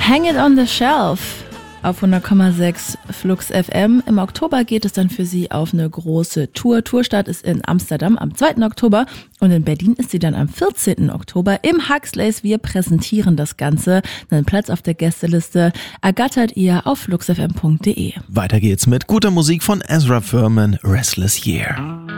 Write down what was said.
Hang It on the Shelf auf 100,6 Flux FM. Im Oktober geht es dann für sie auf eine große Tour. Tourstart ist in Amsterdam am 2. Oktober und in Berlin ist sie dann am 14. Oktober im Huxleys. Wir präsentieren das Ganze. Einen Platz auf der Gästeliste ergattert ihr auf fluxfm.de. Weiter geht's mit guter Musik von Ezra Furman, Restless Year.